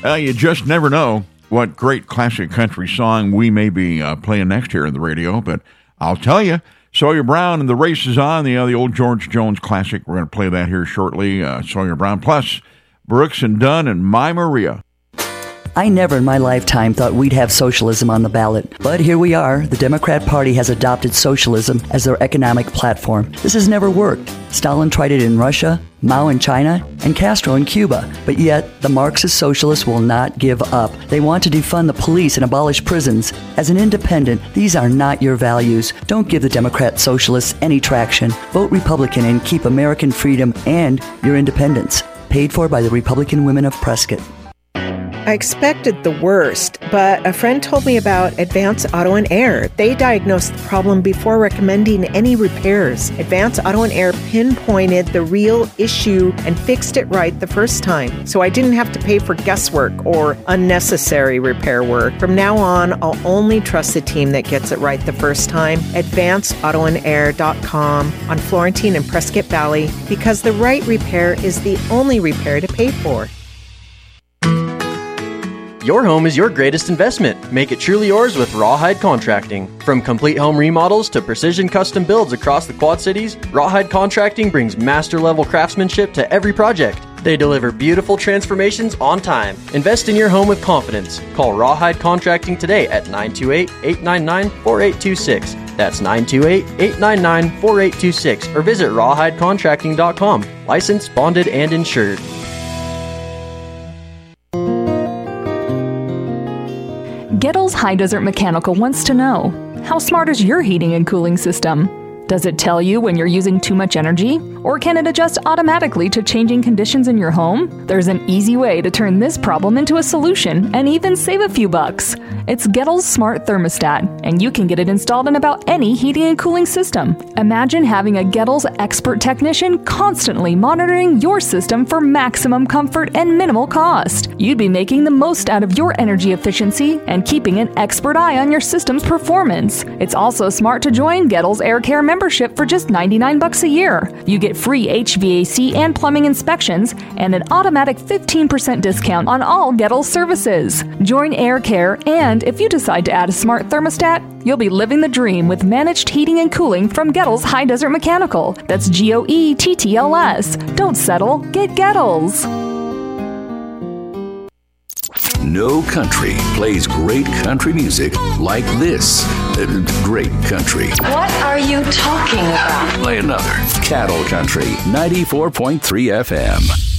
You just never know what great classic country song we may be playing next here on the radio, but I'll tell you, Sawyer Brown and The Race Is On, the old George Jones classic. We're going to play that here shortly. Sawyer Brown, plus Brooks and Dunn and My Maria. I never in my lifetime thought we'd have socialism on the ballot. But here we are. The Democrat Party has adopted socialism as their economic platform. This has never worked. Stalin tried it in Russia, Mao in China, and Castro in Cuba. But yet, the Marxist socialists will not give up. They want to defund the police and abolish prisons. As an independent, these are not your values. Don't give the Democrat socialists any traction. Vote Republican and keep American freedom and your independence. Paid for by the Republican Women of Prescott. I expected the worst, but a friend told me about Advance Auto and Air. They diagnosed the problem before recommending any repairs. Advance Auto and Air pinpointed the real issue and fixed it right the first time, so I didn't have to pay for guesswork or unnecessary repair work. From now on, I'll only trust the team that gets it right the first time. AdvanceAutoandair.com on Florentine and Prescott Valley, because the right repair is the only repair to pay for. Your home is your greatest investment. Make it truly yours with Rawhide Contracting. From complete home remodels to precision custom builds across the Quad Cities, Rawhide Contracting brings master-level craftsmanship to every project. They deliver beautiful transformations on time. Invest in your home with confidence. Call Rawhide Contracting today at 928-899-4826. That's 928-899-4826. Or visit rawhidecontracting.com. Licensed, bonded, and insured. Gettles High Desert Mechanical wants to know, how smart is your heating and cooling system? Does it tell you when you're using too much energy? Or can it adjust automatically to changing conditions in your home? There's an easy way to turn this problem into a solution and even save a few bucks. It's Gettles Smart Thermostat, and you can get it installed in about any heating and cooling system. Imagine having a Gettles expert technician constantly monitoring your system for maximum comfort and minimal cost. You'd be making the most out of your energy efficiency and keeping an expert eye on your system's performance. It's also smart to join Gettles Air Care membership for just $99 a year. You get free HVAC and plumbing inspections and an automatic 15% discount on all Gettles services. Join Air Care, and if you decide to add a smart thermostat, you'll be living the dream with managed heating and cooling from Gettles High Desert Mechanical. That's GOETTLS. Don't settle. Get Gettles. No country plays great country music like this. Great country. What are you talking about? Play another. Cattle Country, 94.3 FM.